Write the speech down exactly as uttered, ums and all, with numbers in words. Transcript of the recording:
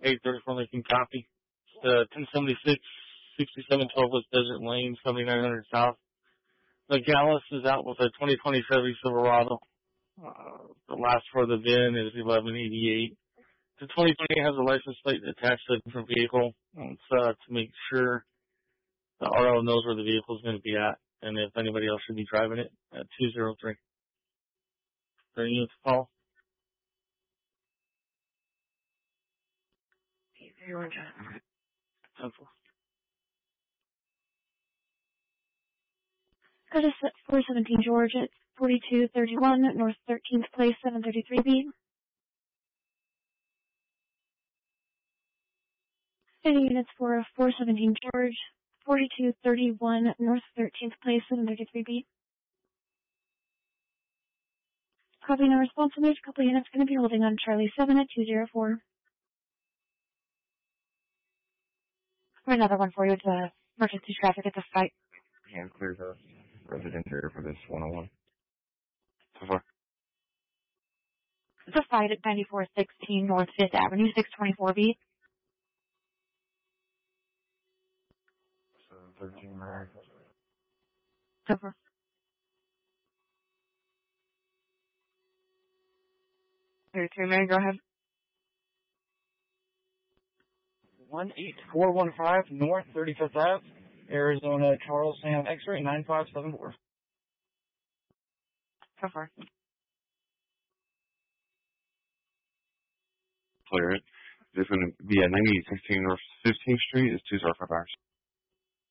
eight thirty-four Lincoln copy. Uh, ten seventy-six, sixty-seven twelve West Desert Lane, seventy-nine hundred South. The Gallus is out with a twenty twenty Chevy Silverado. Uh, the last for the V I N is eleven eighty-eight. The twenty twenty has a license plate attached to a different vehicle. It's uh, to make sure the R O knows where the vehicle is going to be at, and if anybody else should be driving it at two zero three. Thirty units call. Georgia. Go to four seventeen Georgia, it's forty-two thirty-one North thirteenth Place, seven thirty-three B. Any units for four seventeen George, forty-two thirty-one North thirteenth Place, seven thirty-three B. Copy, no response from each couple units going to be holding on Charlie seven at two zero four. Another one for you to emergency traffic at the site. Hand clear the resident here for this one oh one. So far. The site at ninety-four sixteen North fifth Avenue, six twenty-four B. seven thirteen, right? Over. thirty-three, Mary, go ahead. one eight four one five North thirty-fifth Avenue, Arizona, Charles Sam X-ray nine five seven four. So far. Clear it. This is going to be at ninety-eight sixteen North fifteenth Street. It's two zero five hours.